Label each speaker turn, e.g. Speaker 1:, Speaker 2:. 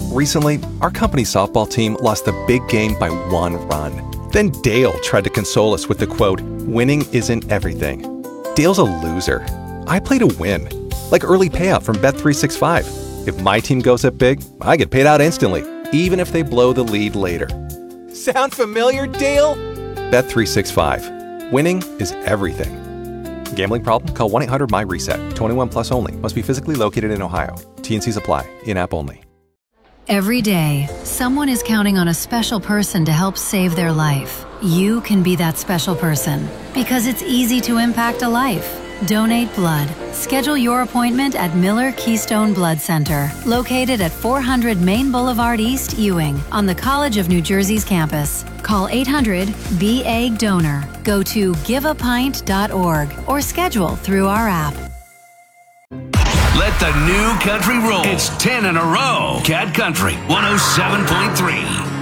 Speaker 1: Recently, our company softball team lost the big game by 1 run. Then Dale tried to console us with the quote, "Winning isn't everything." Dale's a loser. I play to win. Like early payout from Bet365. If my team goes up big, I get paid out instantly, even if they blow the lead later. Sound familiar, Dale? Bet365. Winning is everything. Gambling problem? Call 1-800-MY-RESET. 21 plus only. Must be physically located in Ohio. T&Cs apply. In-app only.
Speaker 2: Every day, someone is counting on a special person to help save their life. You can be that special person because it's easy to impact a life. Donate blood. Schedule your appointment at Miller Keystone Blood Center, located at 400 Main Boulevard East, Ewing, on the College of New Jersey's campus. Call 800-BA-DONOR. Go to giveapint.org or schedule through our app.
Speaker 3: Let the new country roll. It's 10 in a row. Cat Country 107.3.